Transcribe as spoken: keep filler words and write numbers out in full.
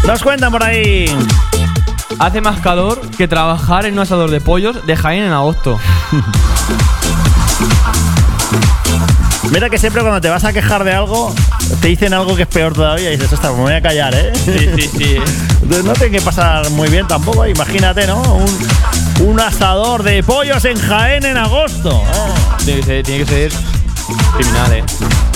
Nos cuentan por ahí. Hace más calor que trabajar en un asador de pollos de Jaén en agosto. Mira que siempre cuando te vas a quejar de algo, te dicen algo que es peor todavía y dices, ostras, me voy a callar, ¿eh? Sí, sí, sí. Entonces no tiene que pasar muy bien tampoco, imagínate, ¿no? Un, un asador de pollos en Jaén en agosto. Oh. Tiene que ser, tiene que ser criminal, ¿eh?